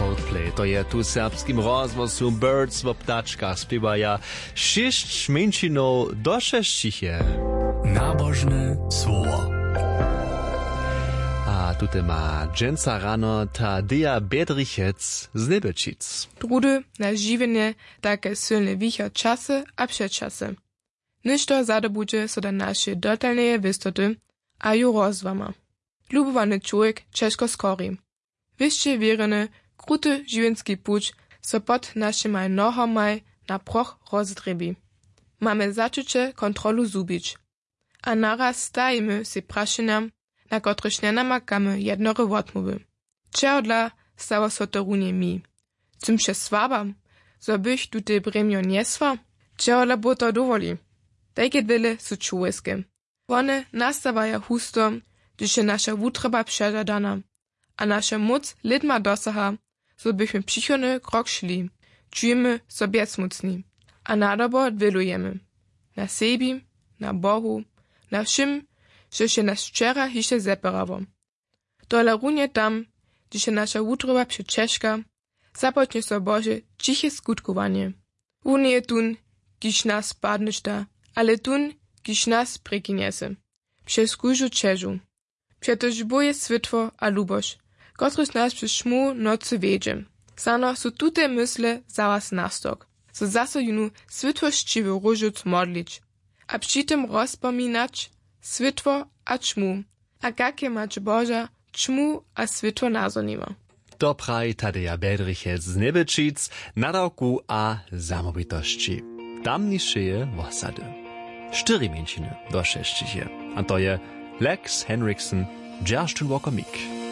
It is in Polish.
Coldplay, to je tu serbskim rozwosu Birds w ptaczkach śpiewaja 6 mniejszynów do 6 je. Nabożne słowo. A tutaj ma dżęca rano Tadeja Bedrichec z Nebečic. Drudy na žiwienie takie silne wicher czasy a przedczasy. Ništo zadobudže so da naše dotalneje wystoty, a ju rozwama. Lubowany człowiek ciężko skori. Wyższe wierny, kruty żywienski puć so pod naszymi nohomaj na proch rozdrebi. Mamy zaczącie kontrolu zubić. A naraz stajemy się praszeniam, na kotryż nie namakamy jednory wotmowy. Czeodla stało so to runie mi. Czym się swabam, so bych tutaj bremio nieswa? Czeodla bo to dowoli. Takie dyle są człowieskie. One nastawają husto, gdyż je nasza wutreba przedadana, a nasza moc lidma dosaha, so byśmy przychodny krok szli, czujemy sobie smucni, a nadobo wylujemy. Na sebi, na Bohu, na wszym, że się nas wczera jeszcze zeperało. Dole runie tam, gdyż je nasza wutreba przeczeszka, zapocznie so Boże ciche skutkowanie. Unie tun, gdyż nas padniesz da, ale tun, kiż nas prekiniesie. Przez kurzu czeżu. Przetoż boje światło a lubosz, kotryż nas przez szmu nocy wiedzie. Sano su tute mysle zaraz nastok, so zaso junu światłościwy różuc modlić. A przy tym rozpominać światło a czmu, a jakie mać Boża czmu a światło nazonima. To praj Tadeja Bedrichec z Nebečic, nadawku a samobitości. Tam nie szyje w osady. 4 mniejszyny do 6 je. A to je Lex Henriksen, Gerstun Walker Meek.